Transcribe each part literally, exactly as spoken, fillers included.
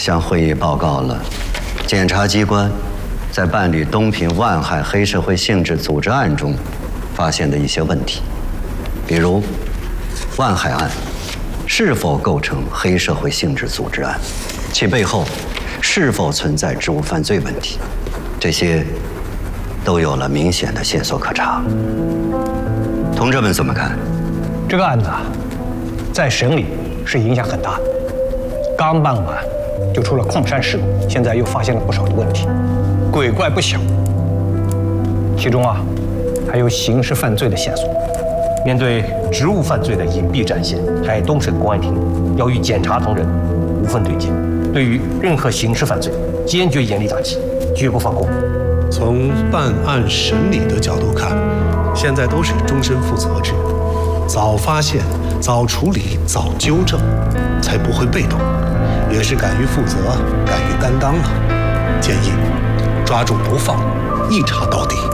向会议报告了检察机关在办理东平万海黑社会性质组织案中发现的一些问题，比如万海案是否构成黑社会性质组织案，其背后是否存在职务犯罪问题，这些都有了明显的线索可查。同志们怎么看？ 这个案子啊，在省里是影响很大的。刚办完就出了矿山事故，现在又发现了不少的问题，鬼怪不小。其中啊，还有刑事犯罪的线索。面对职务犯罪的隐蔽战线，海东省公安厅要与检察同仁无缝对接，对于任何刑事犯罪坚决严厉打击，绝不放过。 从办案审理的角度看，现在都是终身负责制，早发现、早处理、早纠正，才不会被动，也是敢于负责、敢于担当啊！建议抓住不放，一查到底。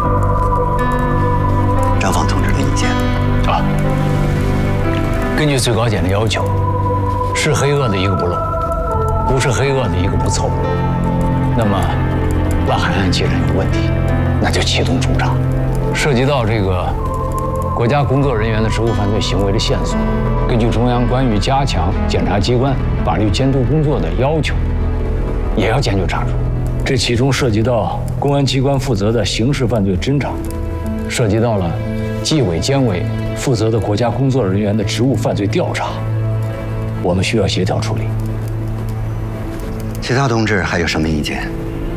张放同志的意见啊，根据最高检的要求，是黑恶的一个不漏，不是黑恶的一个不凑。那么，万海案既然有问题，那就启动主张。涉及到这个国家工作人员的职务犯罪行为的线索，根据中央关于加强检察机关法律监督工作的要求，也要坚决查处。这其中涉及到公安机关负责的刑事犯罪侦查，涉及到了纪委监委负责的国家工作人员的职务犯罪调查，我们需要协调处理。 其他同志还有什么意见？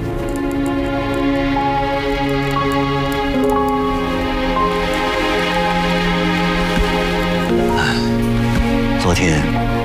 昨天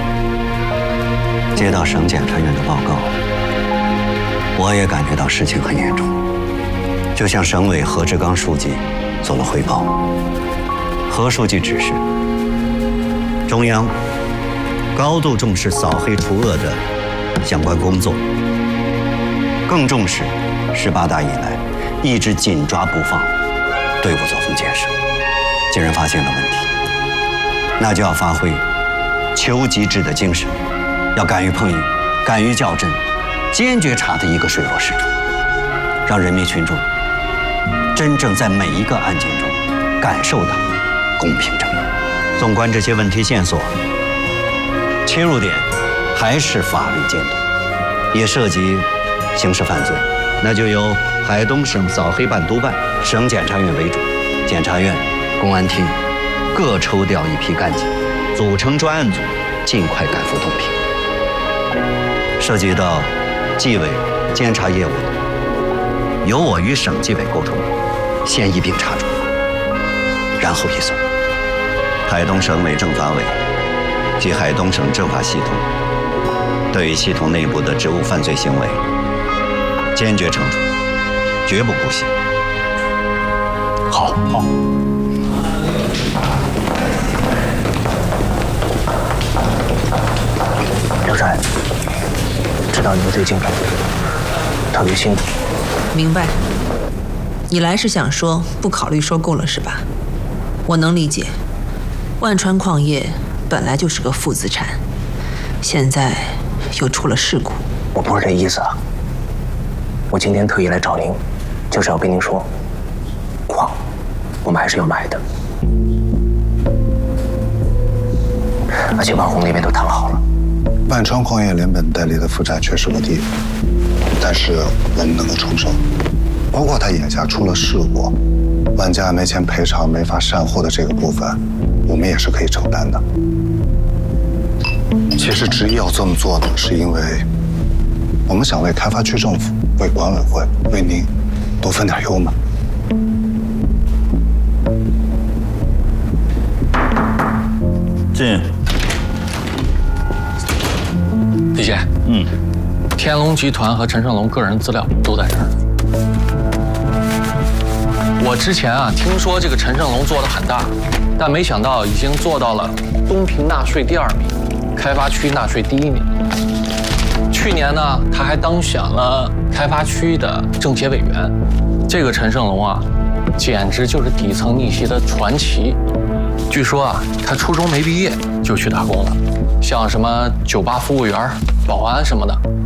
接到省检察院的报告，我也感觉到事情很严重，就向省委何志刚书记做了汇报。何书记指示，中央高度重视扫黑除恶的相关工作，更重视十八大以来一直紧抓不放，队伍作风建设。既然发现了问题，那就要发挥求极致的精神，要敢于碰硬，敢于校正，坚决查得一个水落石出，让人民群众真正在每一个案件中感受到公平正义。纵观这些问题线索，切入点还是法律监督，也涉及刑事犯罪，那就由海东省扫黑办督办、省检察院为主，检察院、公安厅各抽调一批干警，组成专案组，尽快赶赴东平。涉及到纪委、监察业务的，由我与省纪委沟通，先一并查处，然后移送。海东省委政法委及海东省政法系统对于系统内部的职务犯罪行为，坚决惩处，绝不姑息。 好，好。 刘禅，知道你们最近特别辛苦。 明白。你来是想说不考虑收购了是吧？我能理解。万川矿业本来就是个负资产，现在又出了事故。 我不是这意思啊。我今天特意来找您，就是要跟您说，矿我们还是要买的，而且万红那边都谈好了。 万川矿业连本带利的负债确实不低，但是我们能够承受，包括他眼下出了事故，万家没钱赔偿、没法善后的这个部分，我们也是可以承担的。其实执意要这么做呢，是因为我们想为开发区政府、为管委会、为您多分点忧嘛。 进。 李姐，嗯，天龙集团和陈胜龙个人资料都在这儿。我之前啊听说这个陈胜龙做得很大，但没想到已经做到了东平纳税第二名，开发区纳税第一名。去年呢，他还当选了开发区的政协委员。这个陈胜龙啊，简直就是底层逆袭的传奇。据说啊，他初中没毕业就去打工了，像什么酒吧服务员、保安什么的。